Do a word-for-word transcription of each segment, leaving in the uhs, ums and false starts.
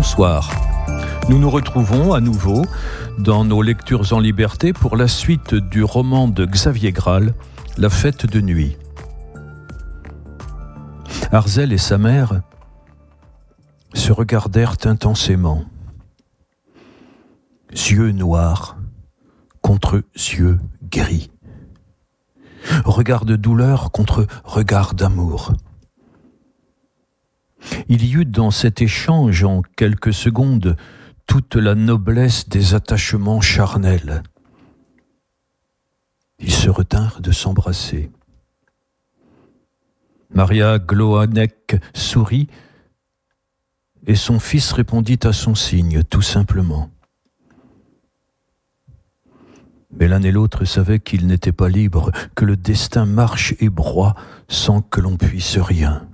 bonsoir. Nous nous retrouvons à nouveau dans nos lectures en liberté pour la suite du roman de Xavier Graal, La fête de nuit. Arzel et sa mère se regardèrent intensément, yeux noirs contre yeux gris, regard de douleur contre regard d'amour. Il y eut dans cet échange en quelques secondes toute la noblesse des attachements charnels. Ils se retinrent de s'embrasser. Maria Gloanek sourit et son fils répondit à son signe, tout simplement. Mais l'un et l'autre savaient qu'ils n'étaient pas libres, que le destin marche et broie sans que l'on puisse rien.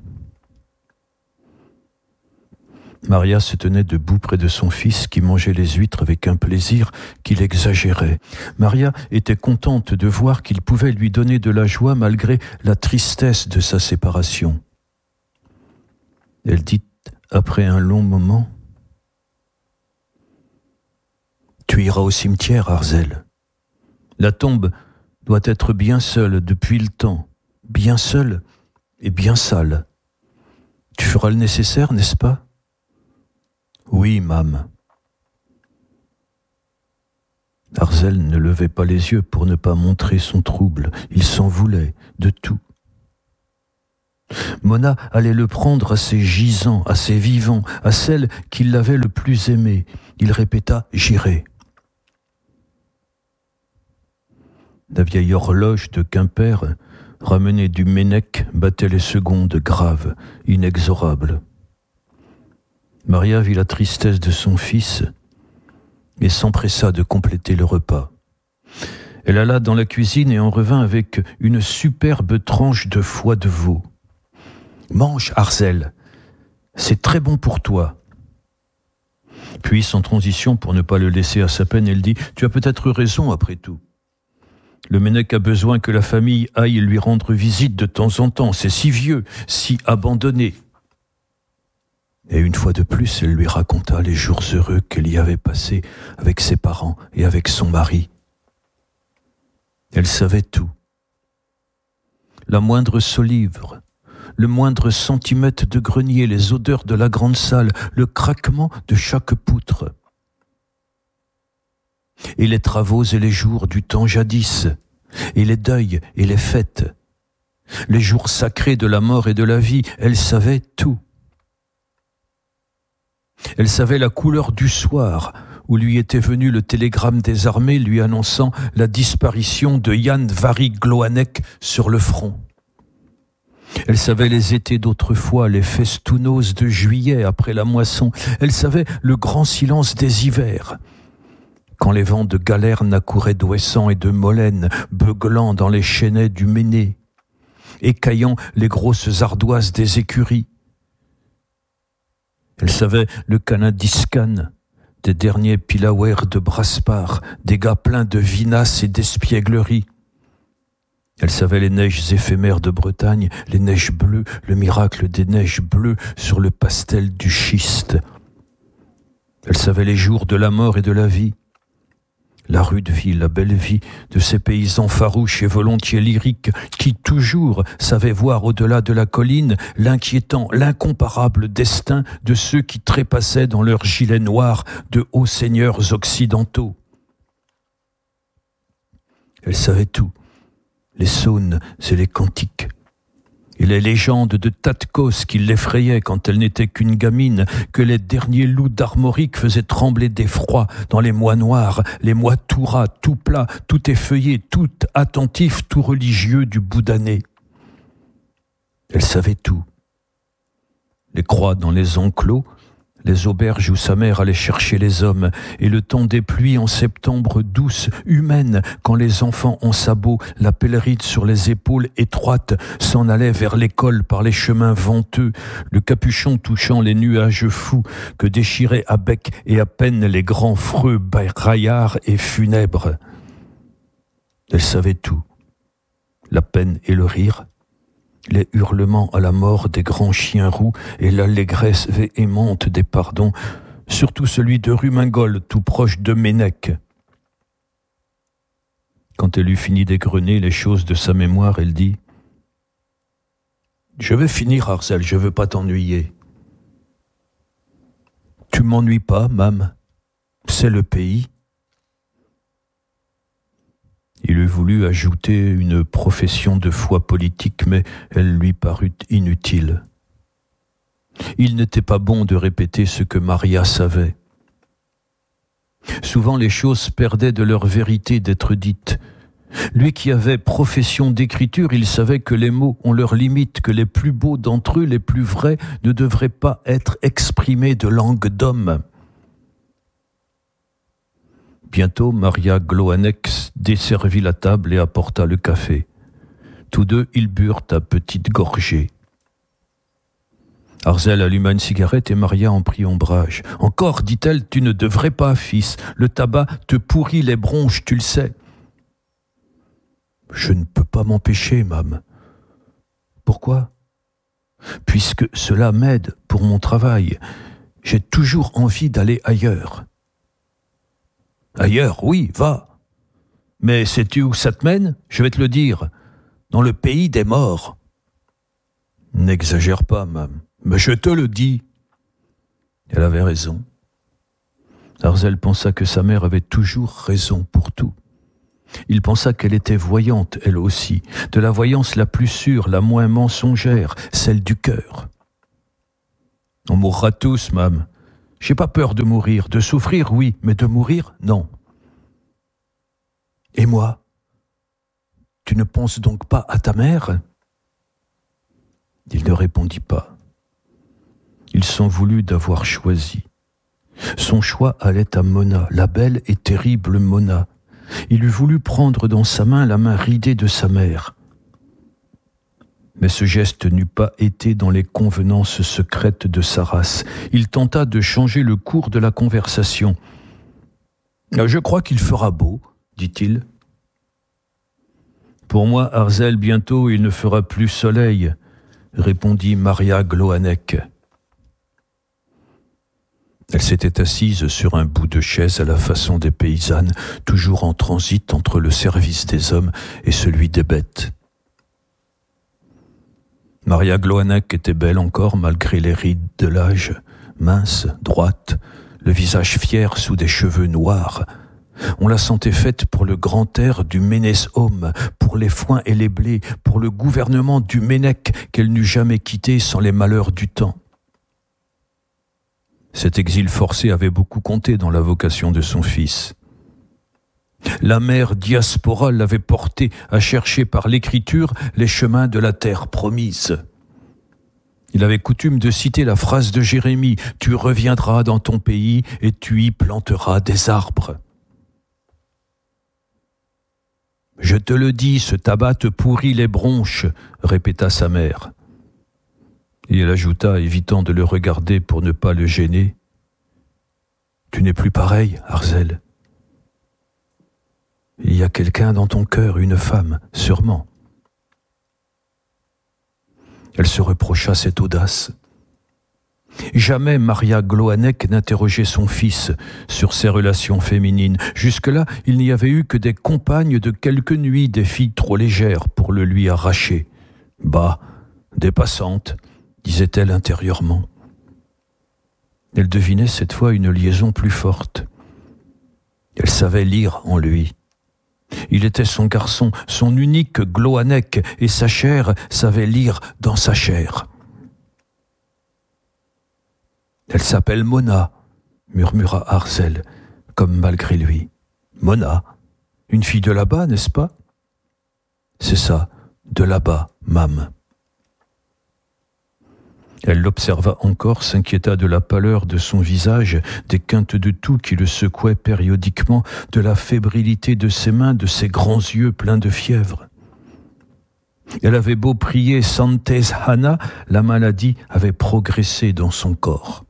Maria se tenait debout près de son fils qui mangeait les huîtres avec un plaisir qu'il exagérait. Maria était contente de voir qu'il pouvait lui donner de la joie malgré la tristesse de sa séparation. Elle dit après un long moment: « Tu iras au cimetière, Arzel. La tombe doit être bien seule depuis le temps, bien seule et bien sale. Tu feras le nécessaire, n'est-ce pas ? » « Oui, Mam. » Arzel ne levait pas les yeux pour ne pas montrer son trouble. Il s'en voulait de tout. Mona allait le prendre à ses gisants, à ses vivants, à celle qui l'avait le plus aimé. Il répéta « J'irai ». La vieille horloge de Quimper, ramenée du Ménec, battait les secondes graves, inexorables. Maria vit la tristesse de son fils et s'empressa de compléter le repas. Elle alla dans la cuisine et en revint avec une superbe tranche de foie de veau. « Mange, Arzel, c'est très bon pour toi. » Puis, sans transition, pour ne pas le laisser à sa peine, elle dit « Tu as peut-être raison après tout. Le Ménec a besoin que la famille aille lui rendre visite de temps en temps. C'est si vieux, si abandonné. » Et une fois de plus, elle lui raconta les jours heureux qu'elle y avait passés avec ses parents et avec son mari. Elle savait tout. La moindre solive, le moindre centimètre de grenier, les odeurs de la grande salle, le craquement de chaque poutre. Et les travaux et les jours du temps jadis, et les deuils et les fêtes, les jours sacrés de la mort et de la vie, elle savait tout. Elle savait la couleur du soir où lui était venu le télégramme des armées lui annonçant la disparition de Jan Vary Gloanek sur le front. Elle savait les étés d'autrefois, les festounos de juillet après la moisson. Elle savait le grand silence des hivers, quand les vents de Galerne accouraient d'Ouessant et de Molène, beuglant dans les chênaies du Méné, écaillant les grosses ardoises des écuries. Elle savait le canadiscan des derniers pilawer de Braspar, des gars pleins de vinasse et d'espièglerie. Elle savait les neiges éphémères de Bretagne, les neiges bleues, le miracle des neiges bleues sur le pastel du schiste. Elle savait les jours de la mort et de la vie, la rude vie, la belle vie de ces paysans farouches et volontiers lyriques qui toujours savaient voir au-delà de la colline l'inquiétant, l'incomparable destin de ceux qui trépassaient dans leurs gilets noirs de hauts seigneurs occidentaux. Elle savait tout, les saunes et les cantiques, et les légendes de Tatkos qui l'effrayaient quand elle n'était qu'une gamine, que les derniers loups d'Armorique faisaient trembler d'effroi dans les mois noirs, les mois tout ras, tout plats, tout effeuillés, tout attentifs, tout religieux du bout d'année. Elle savait tout. Les croix dans les enclos, les auberges où sa mère allait chercher les hommes, et le temps des pluies en septembre douce, humaine, quand les enfants en sabots, la pèlerine sur les épaules étroites, s'en allaient vers l'école par les chemins venteux, le capuchon touchant les nuages fous que déchiraient à bec et à peine les grands freux braillards et funèbres. Elle savait tout, la peine et le rire, les hurlements à la mort des grands chiens roux et l'allégresse véhémente des pardons, surtout celui de Rumingol, tout proche de Ménec. Quand elle eut fini d'égrener les choses de sa mémoire, elle dit « Je vais finir, Arzel, je veux pas t'ennuyer. »« Tu m'ennuies pas, Mam, c'est le pays. » Il eût voulu ajouter une profession de foi politique, mais elle lui parut inutile. Il n'était pas bon de répéter ce que Maria savait. Souvent les choses perdaient de leur vérité d'être dites. Lui qui avait profession d'écriture, il savait que les mots ont leurs limites, que les plus beaux d'entre eux, les plus vrais, ne devraient pas être exprimés de langue d'homme. Bientôt, Maria Gloanec desservit la table et apporta le café. Tous deux, ils burent à petites gorgées. Arzel alluma une cigarette et Maria en prit ombrage. « Encore, dit-elle, tu ne devrais pas, fils. Le tabac te pourrit les bronches, tu le sais. »« Je ne peux pas m'empêcher, Mam. »« Pourquoi ? » ?»« Puisque cela m'aide pour mon travail. J'ai toujours envie d'aller ailleurs. »« Ailleurs, oui, va. Mais sais-tu où ça te mène ? Je vais te le dire. Dans le pays des morts. »« N'exagère pas, Mam. Mais je te le dis. » Elle avait raison. Arzel pensa que sa mère avait toujours raison pour tout. Il pensa qu'elle était voyante, elle aussi, de la voyance la plus sûre, la moins mensongère, celle du cœur. « On mourra tous, Mam. J'ai pas peur de mourir, de souffrir, oui, mais de mourir, non. »« Et moi ? Tu ne penses donc pas à ta mère ?» Il ne répondit pas. Il s'en voulut d'avoir choisi. Son choix allait à Mona, la belle et terrible Mona. Il eût voulu prendre dans sa main la main ridée de sa mère. Mais ce geste n'eût pas été dans les convenances secrètes de sa race. Il tenta de changer le cours de la conversation. « Je crois qu'il fera beau, dit-il. »« Pour moi, Arzel, bientôt il ne fera plus soleil, » répondit Maria Gloanec. Elle s'était assise sur un bout de chaise à la façon des paysannes, toujours en transit entre le service des hommes et celui des bêtes. Maria Gloanec était belle encore malgré les rides de l'âge, mince, droite, le visage fier sous des cheveux noirs. On la sentait faite pour le grand air du Ménès-Home, pour les foins et les blés, pour le gouvernement du Ménec qu'elle n'eût jamais quitté sans les malheurs du temps. Cet exil forcé avait beaucoup compté dans la vocation de son fils. La mère diaspora l'avait porté à chercher par l'écriture les chemins de la terre promise. Il avait coutume de citer la phrase de Jérémie « Tu reviendras dans ton pays et tu y planteras des arbres ». « Je te le dis, ce tabac te pourrit les bronches », répéta sa mère. Et elle ajouta, évitant de le regarder pour ne pas le gêner, « Tu n'es plus pareil, Arzel. Il y a quelqu'un dans ton cœur, une femme, sûrement. » Elle se reprocha cette audace. Jamais Maria Gloanec n'interrogeait son fils sur ses relations féminines. Jusque-là, il n'y avait eu que des compagnes de quelques nuits, des filles trop légères pour le lui arracher. « Bah, des passantes », disait-elle intérieurement. Elle devinait cette fois une liaison plus forte. Elle savait lire en lui. Il était son garçon, son unique Gloanec, et sa chair savait lire dans sa chair. « Elle s'appelle Mona », murmura Arzel, comme malgré lui. « Mona, une fille de là-bas, n'est-ce pas ?»« C'est ça, de là-bas, Mam. » Elle l'observa encore, s'inquiéta de la pâleur de son visage, des quintes de toux qui le secouaient périodiquement, de la fébrilité de ses mains, de ses grands yeux pleins de fièvre. Elle avait beau prier « Santes Hana », la maladie avait progressé dans son corps.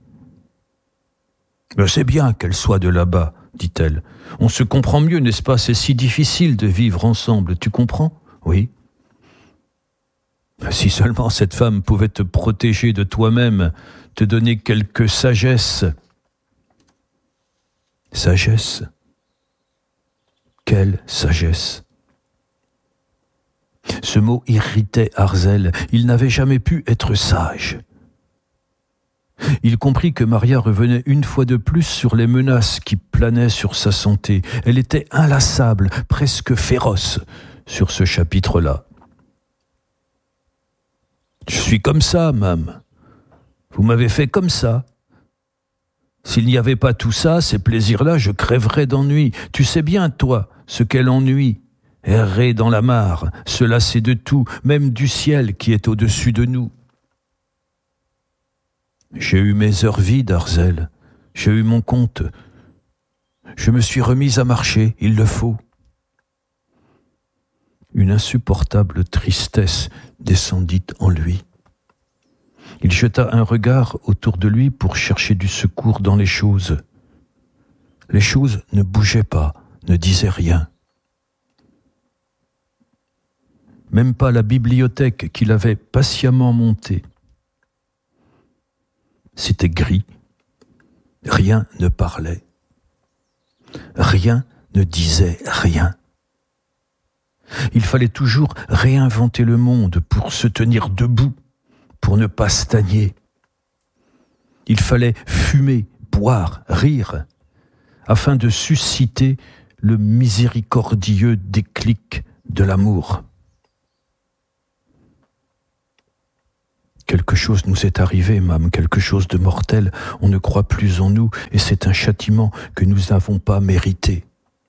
« C'est bien qu'elle soit de là-bas, » dit-elle. « On se comprend mieux, n'est-ce pas ? C'est si difficile de vivre ensemble, tu comprends ? Oui. » Si seulement cette femme pouvait te protéger de toi-même, te donner quelque sagesse. Sagesse. Quelle sagesse! Ce mot irritait Arzel. Il n'avait jamais pu être sage. Il comprit que Maria revenait une fois de plus sur les menaces qui planaient sur sa santé. Elle était inlassable, presque féroce sur ce chapitre-là. « Je suis comme ça, Mame. Vous m'avez fait comme ça. S'il n'y avait pas tout ça, ces plaisirs-là, je crèverais d'ennui. Tu sais bien, toi, ce qu'elle ennuie. Errer dans la mare, se lasser de tout, même du ciel qui est au-dessus de nous. J'ai eu mes heures vides, Arzel. J'ai eu mon compte. Je me suis remise à marcher, il le faut. » Une insupportable tristesse descendit en lui. Il jeta un regard autour de lui pour chercher du secours dans les choses. Les choses ne bougeaient pas, ne disaient rien. Même pas la bibliothèque qu'il avait patiemment montée. C'était gris, rien ne parlait, rien ne disait rien. Il fallait toujours réinventer le monde pour se tenir debout, pour ne pas stagner. Il fallait fumer, boire, rire, afin de susciter le miséricordieux déclic de l'amour. Quelque chose nous est arrivé, Mame, quelque chose de mortel. On ne croit plus en nous et c'est un châtiment que nous n'avons pas mérité.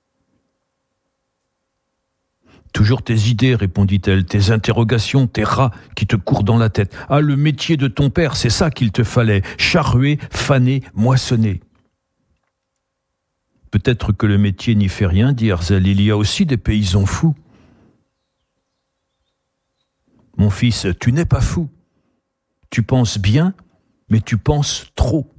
Toujours tes idées, répondit-elle, tes interrogations, tes rats qui te courent dans la tête. Ah, le métier de ton père, c'est ça qu'il te fallait, charruer, faner, moissonner. Peut-être que le métier n'y fait rien, dit Arzel, il y a aussi des paysans fous. Mon fils, tu n'es pas fou. Tu penses bien, mais tu penses trop.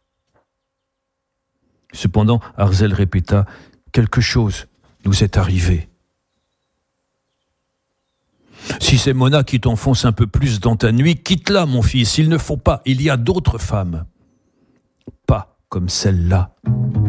Cependant, Arzel répéta, quelque chose nous est arrivé. Si c'est Mona qui t'enfonce un peu plus dans ta nuit, quitte-la, mon fils, il ne faut pas, il y a d'autres femmes. Pas comme celle-là.